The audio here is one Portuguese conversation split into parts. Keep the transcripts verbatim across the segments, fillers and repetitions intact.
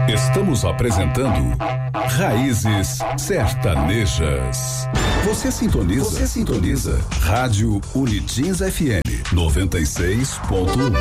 Estamos apresentando Raízes Sertanejas. Você sintoniza, você sintoniza Rádio Unitins F M noventa e seis ponto um.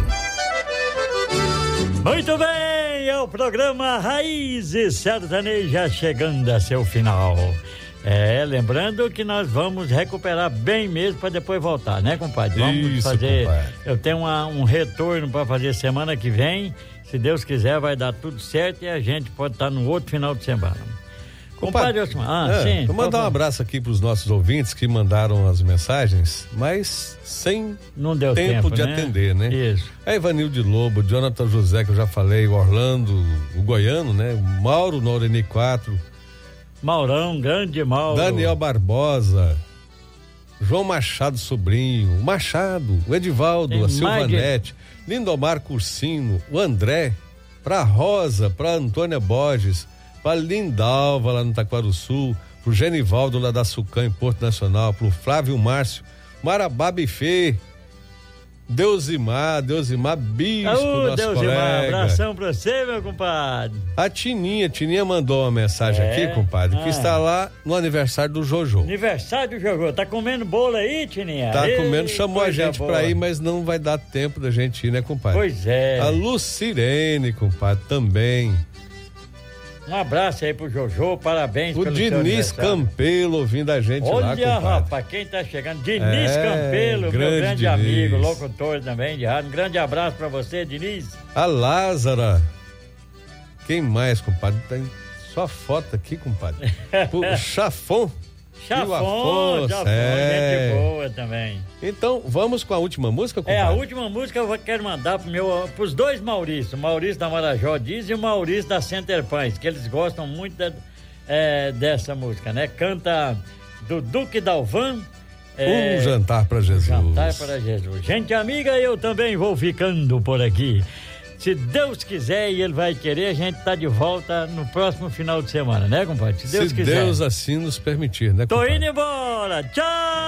Muito bem, é o programa Raízes Sertanejas chegando a seu final. É, lembrando que nós vamos recuperar bem mesmo para depois voltar, né, compadre? Vamos Isso, fazer. compadre. Eu tenho uma, um retorno para fazer semana que vem. Se Deus quiser, vai dar tudo certo e a gente pode estar no outro final de semana. Compadre Osmar, ah, é, sim. Vou mandar um abraço aqui para os nossos ouvintes que mandaram as mensagens, mas sem Não deu tempo, tempo de né? atender, né? Isso. É Ivanildo Lobo, Jonathan José, que eu já falei, o Orlando, o Goiano, né? O Mauro no Oreni quatro. Maurão, grande Mauro. Daniel Barbosa, João Machado Sobrinho, o Machado, o Edivaldo, Tem a Silvanete, de... Lindomar Cursino, o André, pra Rosa, pra Antônia Borges, pra Lindalva lá no Taquaruçu, pro Genivaldo lá da Sucã em Porto Nacional, pro Flávio Márcio, Marabá Bifê, Deusimar, Deusimar Bispo, Ô, nosso Deusimar, colega. abração pra você, meu compadre. A Tininha, Tininha mandou uma mensagem É? aqui, compadre, que Ah. está lá no aniversário do Jojo. Aniversário do Jogô, tá comendo bolo aí, Tininha? Tá Ei, comendo, chamou a coisa gente boa. pra ir, mas não vai dar tempo da gente ir, né, compadre? Pois é. A Lucirene, compadre, também. Um abraço aí pro Jojo, parabéns O pelo seu Diniz aniversário. Campelo ouvindo a gente lá, Olha, compadre. rapaz, quem tá chegando? Diniz É, Campelo, meu grande grande Diniz. amigo, locutor também de rádio. Um grande abraço pra você, Diniz. A Lázara. Quem mais, compadre? Tem só foto aqui, compadre. O Chafon. E o Chafon, Afonso, Chafon, é. gente boa também. Então, vamos com a última música, compadre? É, a última música eu vou- quero mandar pro meu, pros dois Maurício, o Maurício da Marajó Diz e o Maurício da Center Pães, que eles gostam muito da- é, dessa música, né? Canta do Duque Dalvan. É, Um jantar pra Jesus. Jantar para Jesus. Gente amiga, eu também vou ficando por aqui. Se Deus quiser e Ele vai querer, a gente tá de volta no próximo final de semana, né, compadre? Se Deus Se quiser. Deus assim nos permitir, né, Tô compadre? indo embora. Tchau!